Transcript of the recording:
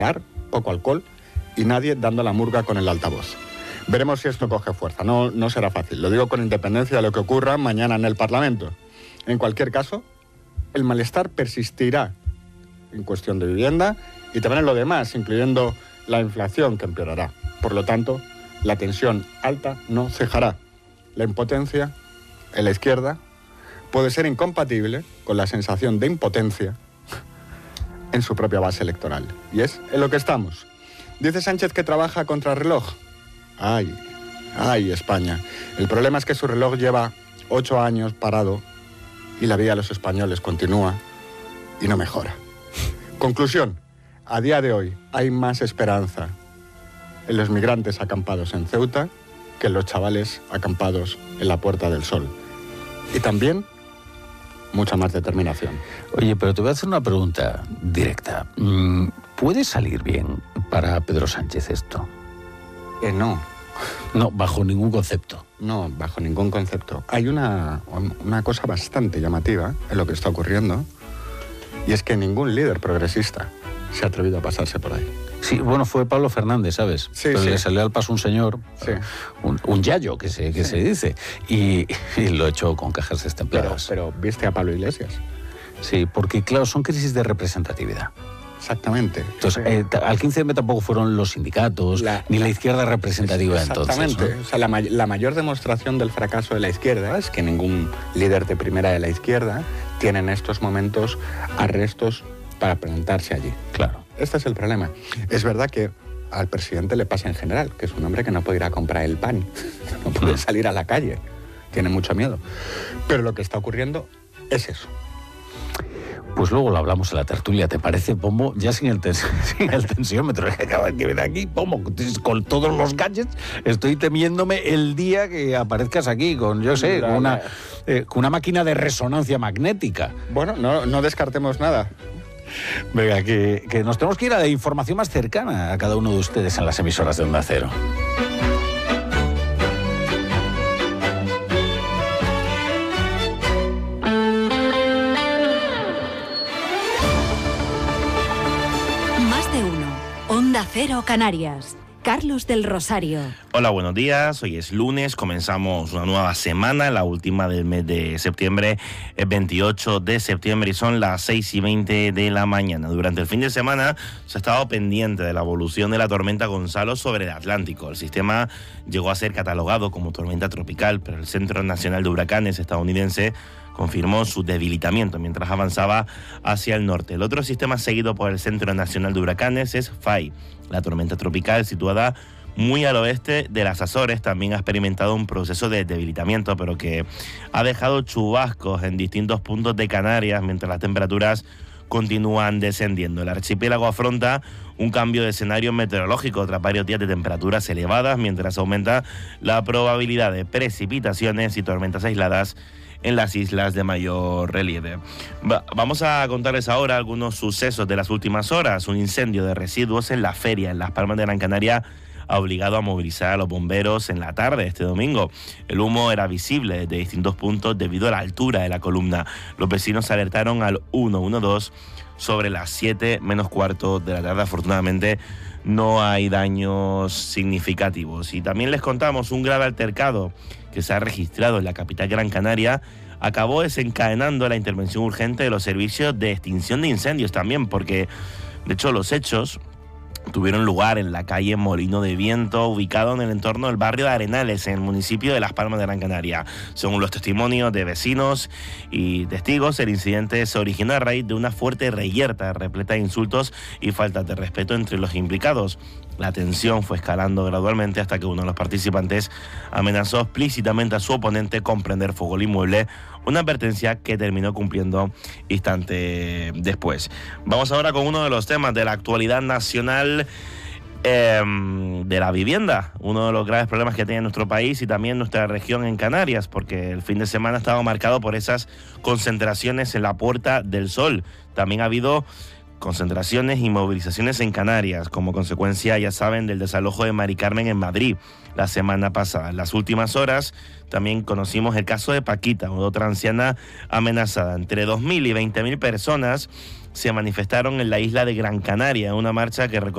poco alcohol y nadie dando la murga con el altavoz. Veremos si esto coge fuerza, no será fácil, lo digo con independencia de lo que ocurra mañana en el Parlamento. En cualquier caso, el malestar persistirá en cuestión de vivienda y también en lo demás, incluyendo la inflación que empeorará. Por lo tanto, la tensión alta no cejará. La impotencia en la izquierda puede ser incompatible con la sensación de impotencia en su propia base electoral. Y es en lo que estamos. Dice Sánchez que trabaja contra reloj. Ay, España. El problema es que su reloj lleva 8 años parado y la vida de los españoles continúa y no mejora. Conclusión. A día de hoy hay más esperanza en los migrantes acampados en Ceuta que en los chavales acampados en la Puerta del Sol. Y también mucha más determinación. Oye, pero te voy a hacer una pregunta directa. ¿Puede salir bien para Pedro Sánchez esto? No. No, bajo ningún concepto. No, bajo ningún concepto. Hay una cosa bastante llamativa en lo que está ocurriendo, y es que ningún líder progresista se ha atrevido a pasarse por ahí. Sí, bueno, fue Pablo Fernández, ¿sabes? Sí, pero sí. le salió al paso un señor, sí. un yayo que se dice, y lo echó con cajas destempladas. Pero ¿viste a Pablo Iglesias? Sí, porque claro, son crisis de representatividad. Exactamente. Entonces, al 15M tampoco fueron los sindicatos, ni la izquierda representativa entonces. Exactamente. ¿No? O sea, la mayor demostración del fracaso de la izquierda es que ningún líder de primera de la izquierda tiene en estos momentos arrestos para presentarse allí. Claro. Este es el problema. Es verdad que al presidente le pasa en general, que es un hombre que no puede ir a comprar el pan, no puede salir a la calle, tiene mucho miedo. Pero lo que está ocurriendo es eso. Pues luego lo hablamos en la tertulia, ¿te parece, Pombo? Ya sin el tensiómetro que acaba de ver aquí, Pombo, con todos los gadgets, estoy temiéndome el día que aparezcas aquí con, yo sé, con una máquina de resonancia magnética. Bueno, no descartemos nada. Venga, que nos tenemos que ir a la información más cercana a cada uno de ustedes en las emisoras de Onda Cero. Más de uno. Onda Cero Canarias. Carlos del Rosario. Hola, buenos días. Hoy es lunes, comenzamos una nueva semana, la última del mes de septiembre, el 28 de septiembre, y son las 6:20 de la mañana. Durante el fin de semana se ha estado pendiente de la evolución de la tormenta Gonzalo sobre el Atlántico. El sistema llegó a ser catalogado como tormenta tropical, pero el Centro Nacional de Huracanes estadounidense confirmó su debilitamiento mientras avanzaba hacia el norte. El otro sistema seguido por el Centro Nacional de Huracanes es Fay. La tormenta tropical, situada muy al oeste de las Azores, también ha experimentado un proceso de debilitamiento, pero que ha dejado chubascos en distintos puntos de Canarias mientras las temperaturas continúan descendiendo. El archipiélago afronta un cambio de escenario meteorológico tras varios días de temperaturas elevadas, mientras aumenta la probabilidad de precipitaciones y tormentas aisladas en las islas de mayor relieve. Vamos a contarles ahora algunos sucesos de las últimas horas. Un incendio de residuos en la feria en Las Palmas de Gran Canaria ha obligado a movilizar a los bomberos en la tarde este domingo. El humo era visible desde distintos puntos debido a la altura de la columna. Los vecinos alertaron al 112 sobre las 7:15 de la tarde. Afortunadamente no hay daños significativos. Y también les contamos un grave altercado que se ha registrado en la capital Gran Canaria. Acabó desencadenando la intervención urgente de los servicios de extinción de incendios también, porque de hecho los hechos tuvieron lugar en la calle Molino de Viento, ubicado en el entorno del barrio de Arenales, en el municipio de Las Palmas de Gran Canaria. Según los testimonios de vecinos y testigos, el incidente se originó a raíz de una fuerte reyerta repleta de insultos y faltas de respeto entre los implicados. La tensión fue escalando gradualmente hasta que uno de los participantes amenazó explícitamente a su oponente con prender fuego al inmueble, una advertencia que terminó cumpliendo instante después. Vamos ahora con uno de los temas de la actualidad nacional, de la vivienda, uno de los graves problemas que tiene nuestro país y también nuestra región en Canarias, porque el fin de semana ha estado marcado por esas concentraciones en la Puerta del Sol. También ha habido concentraciones y movilizaciones en Canarias, como consecuencia, ya saben, del desalojo de Mari Carmen en Madrid la semana pasada. En las últimas horas también conocimos el caso de Paquita, otra anciana amenazada. Entre 2.000 y 20.000 personas se manifestaron en la isla de Gran Canaria, una marcha que